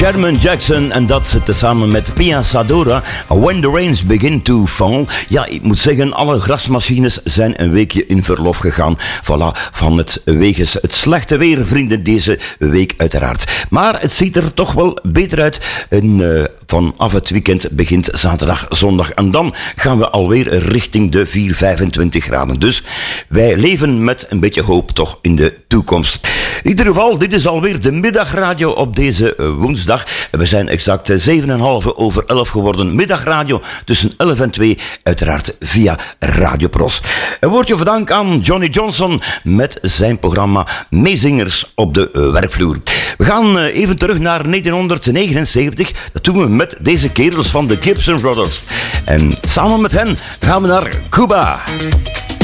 Sherman Jackson en dat tezamen met Pia Sadora, When the Rains Begin to Fall. Ja, ik moet zeggen, alle grasmachines zijn een weekje in verlof gegaan. Voilà, wegens het slechte weer, vrienden, deze week uiteraard. Maar het ziet er toch wel beter uit. Vanaf het weekend begint zaterdag, zondag. En dan gaan we alweer richting de 4-25 graden. Dus wij leven met een beetje hoop toch in de toekomst. In ieder geval, dit is alweer de middagradio op deze woensdag. We zijn exact 7,5 over 11 geworden. Middagradio tussen 11 en 2, uiteraard via Radio Pros. Een woordje van dank aan Johnny Johnson met zijn programma Meezingers op de werkvloer. We gaan even terug naar 1979. Dat doen we met deze kerels van de Gibson Brothers. En samen met hen gaan we naar Cuba.